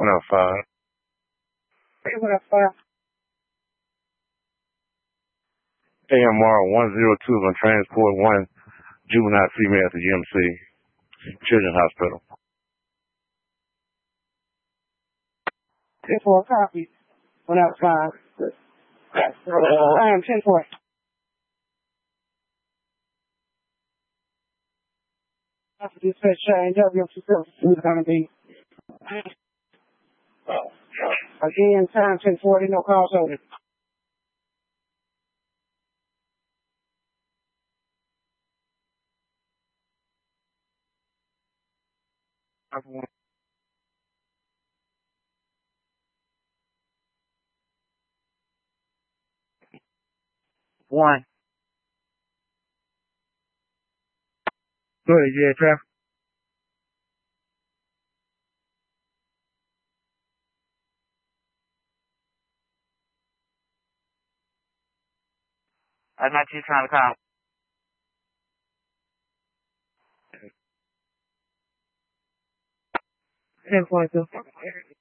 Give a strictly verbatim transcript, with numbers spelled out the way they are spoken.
One out five. Hey, one out five. A M R one zero two on transport one juvenile female to G M C Children's Hospital. ten four copy. One out five. I am ten four. After dispatch change, W two service is going to be. Again, time ten forty, no calls over. One. Go ahead, yeah, traffic. I'm not just trying to call. ten forty-two.